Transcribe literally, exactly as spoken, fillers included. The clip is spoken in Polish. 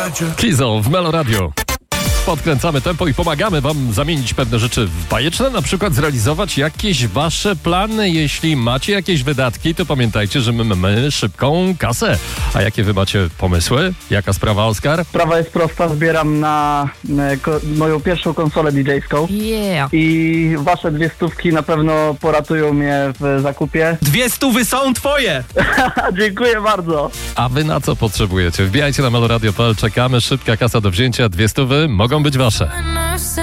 Kizo w Melo Radio. Podkręcamy tempo i pomagamy wam zamienić pewne rzeczy w bajeczne, na przykład zrealizować jakieś wasze plany. Jeśli macie jakieś wydatki, to pamiętajcie, że my mamy szybką kasę. A jakie wy macie pomysły? Jaka sprawa, Oskar? Sprawa jest prosta, zbieram na e, ko- moją pierwszą konsolę didżejską Yeah. i wasze dwie stówki na pewno poratują mnie w zakupie. Dwie stówy są twoje! Dziękuję bardzo. A wy na co potrzebujecie? Wbijajcie na meloradio kropka p l, czekamy. Szybka kasa do wzięcia, dwie stówy mogą być wasze.